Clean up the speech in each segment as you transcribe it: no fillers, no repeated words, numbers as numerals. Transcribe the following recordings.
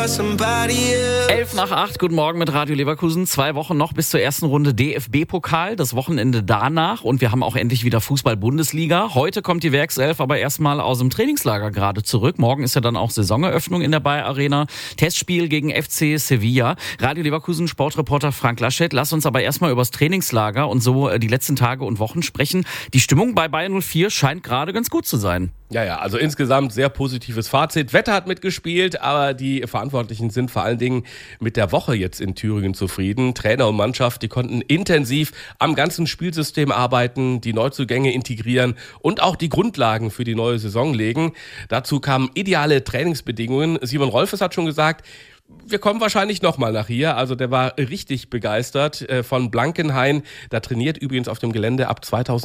7:11, guten Morgen mit Radio Leverkusen. 2 Wochen noch bis zur ersten Runde DFB-Pokal, das Wochenende danach. Und wir haben auch endlich wieder Fußball-Bundesliga. Heute kommt die Werkself aber erstmal aus dem Trainingslager gerade zurück. Morgen ist ja dann auch Saisoneröffnung in der Bayer Arena. Testspiel gegen FC Sevilla. Radio Leverkusen Sportreporter Frank Laschet. Lass uns aber erstmal über das Trainingslager und so die letzten Tage und Wochen sprechen. Die Stimmung bei Bayer 04 scheint gerade ganz gut zu sein. Ja, also insgesamt sehr positives Fazit. Wetter hat mitgespielt, aber die Verantwortlichen sind vor allen Dingen mit der Woche jetzt in Thüringen zufrieden. Trainer und Mannschaft, die konnten intensiv am ganzen Spielsystem arbeiten, die Neuzugänge integrieren und auch die Grundlagen für die neue Saison legen. Dazu kamen ideale Trainingsbedingungen. Simon Rolfes hat schon gesagt, wir kommen wahrscheinlich nochmal nach hier. Also der war richtig begeistert von Blankenhain. Da trainiert übrigens auf dem Gelände ab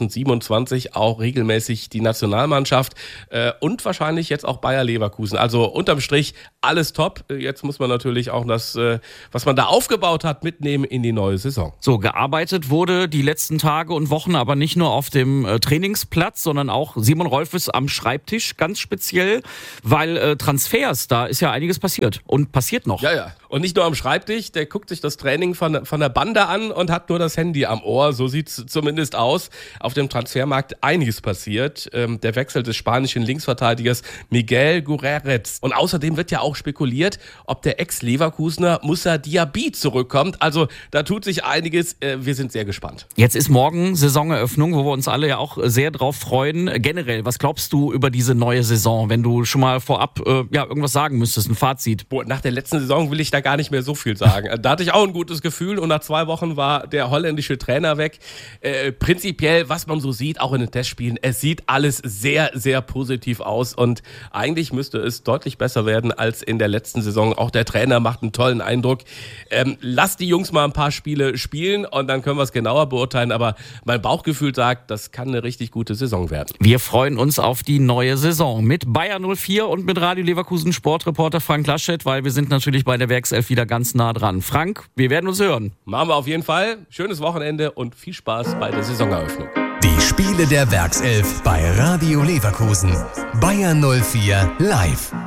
2027 auch regelmäßig die Nationalmannschaft und wahrscheinlich jetzt auch Bayer Leverkusen. Also unterm Strich alles top. Jetzt muss man natürlich auch das, was man da aufgebaut hat, mitnehmen in die neue Saison. So, gearbeitet wurde die letzten Tage und Wochen aber nicht nur auf dem Trainingsplatz, sondern auch Simon Rolfes am Schreibtisch ganz speziell, weil Transfers, da ist ja einiges passiert und passiert noch. Ja. Und nicht nur am Schreibtisch, der guckt sich das Training von der Bande an und hat nur das Handy am Ohr. So sieht's zumindest aus. Auf dem Transfermarkt einiges passiert. Der Wechsel des spanischen Linksverteidigers Miguel Gurreretz. Und außerdem wird ja auch spekuliert, ob der Ex-Leverkusener Moussa Diaby zurückkommt. Also da tut sich einiges. Wir sind sehr gespannt. Jetzt ist morgen Saisoneröffnung, wo wir uns alle ja auch sehr drauf freuen. Generell, was glaubst du über diese neue Saison, wenn du schon mal vorab irgendwas sagen müsstest, ein Fazit? Nach der letzten Saison will ich da gar nicht mehr so viel sagen. Da hatte ich auch ein gutes Gefühl und nach 2 Wochen war der holländische Trainer weg. Prinzipiell, was man so sieht, auch in den Testspielen, es sieht alles sehr, sehr positiv aus und eigentlich müsste es deutlich besser werden als in der letzten Saison. Auch der Trainer macht einen tollen Eindruck. Lass die Jungs mal ein paar Spiele spielen und dann können wir es genauer beurteilen, aber mein Bauchgefühl sagt, das kann eine richtig gute Saison werden. Wir freuen uns auf die neue Saison mit Bayer 04 und mit Radio Leverkusen Sportreporter Frank Laschet, weil wir sind natürlich bei der Werkself wieder ganz nah dran. Frank, wir werden uns hören. Machen wir auf jeden Fall. Schönes Wochenende und viel Spaß bei der Saisoneröffnung. Die Spiele der Werkself bei Radio Leverkusen. Bayer 04 live.